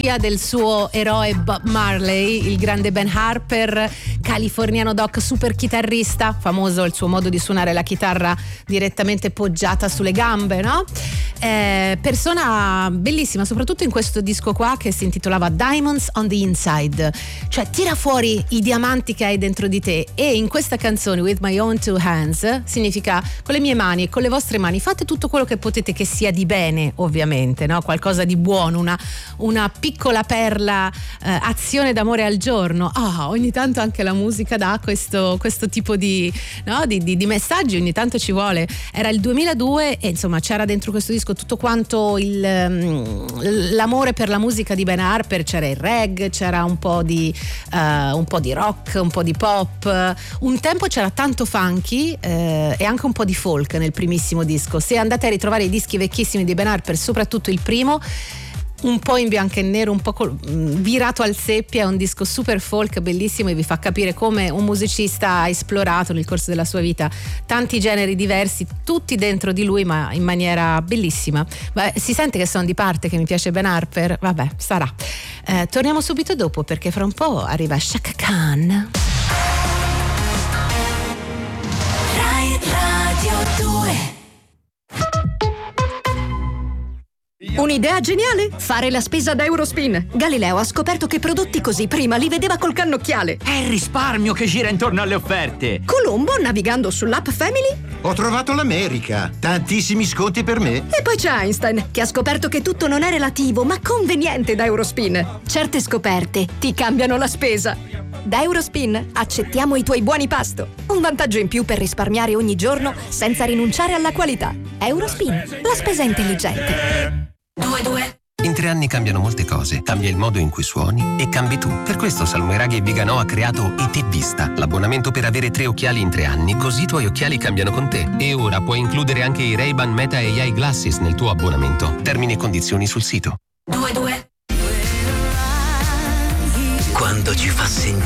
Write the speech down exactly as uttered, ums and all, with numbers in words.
scia del suo eroe Bob Marley, il grande Ben Harper, californiano doc, super chitarrista, famoso il suo modo di suonare la chitarra direttamente poggiata sulle gambe, no? Eh, persona bellissima, soprattutto in questo disco qua che si intitolava Diamonds on the Inside, cioè tira fuori i diamanti che hai dentro di te. E in questa canzone With My Own Two Hands significa con le mie mani e con le vostre mani fate tutto quello che potete che sia di bene, ovviamente, no? Qualcosa di buono, una, una piccola perla, eh, azione d'amore al giorno. Ah, ogni tanto anche la musica dà questo, questo tipo di, no? di, di, di messaggi, ogni tanto ci vuole. Era il duemiladue e insomma c'era dentro questo disco tutto quanto il, l'amore per la musica di Ben Harper, c'era il reggae, c'era un po' di uh, un po' di rock, un po' di pop, un tempo c'era tanto funky eh, e anche un po' di folk nel primissimo disco. Se andate a ritrovare i dischi vecchissimi di Ben Harper, soprattutto il primo, un po' in bianco e nero, un po' col, virato al seppia, è un disco super folk bellissimo e vi fa capire come un musicista ha esplorato nel corso della sua vita tanti generi diversi, tutti dentro di lui ma in maniera bellissima. Beh, si sente che sono di parte, che mi piace Ben Harper, vabbè, sarà. Eh, torniamo subito dopo perché fra un po' arriva Chaka Khan. Rai Radio due. Un'idea geniale? Fare la spesa da Eurospin. Galileo ha scoperto che prodotti così prima li vedeva col cannocchiale. È il risparmio che gira intorno alle offerte. Colombo, navigando sull'app Family, ho trovato l'America. Tantissimi sconti per me. E poi c'è Einstein, che ha scoperto che tutto non è relativo, ma conveniente da Eurospin. Certe scoperte ti cambiano la spesa. Da Eurospin accettiamo i tuoi buoni pasto. Un vantaggio in più per risparmiare ogni giorno senza rinunciare alla qualità. Eurospin, la spesa intelligente. due due. In tre anni cambiano molte cose, cambia il modo in cui suoni e cambi tu. Per questo Salmoiraghi e Viganò ha creato E T Vista, l'abbonamento per avere tre occhiali in tre anni, così i tuoi occhiali cambiano con te. E ora puoi includere anche i Ray-Ban Meta A I Glasses nel tuo abbonamento. Termini e condizioni sul sito. due due. Quando ci fa sentire